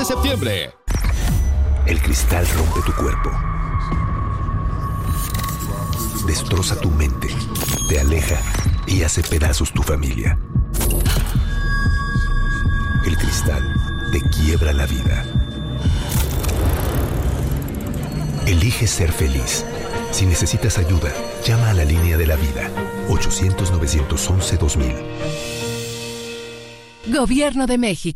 de septiembre. El cristal rompe tu cuerpo. Destroza tu mente. Te aleja y hace pedazos tu familia. El cristal te quiebra la vida. Elige ser feliz. Si necesitas ayuda, llama a la línea de la vida. 800-911-2000. Gobierno de México.